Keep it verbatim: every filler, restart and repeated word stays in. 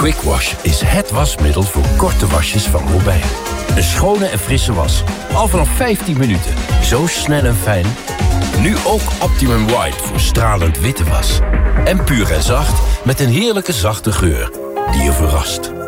Quick Wash is het wasmiddel voor korte wasjes van Robijn. Een schone en frisse was. Al vanaf vijftien minuten. Zo snel en fijn. Nu ook Optimum White voor stralend witte was. En puur en zacht met een heerlijke zachte geur die je verrast.